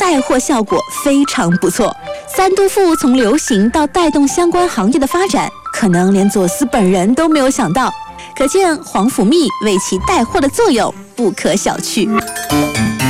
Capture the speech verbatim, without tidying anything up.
带货效果非常不错。三都富从流行到带动相关行业的发展，可能连佐斯本人都没有想到，可见黄甫蜜为其带货的作用不可小觑。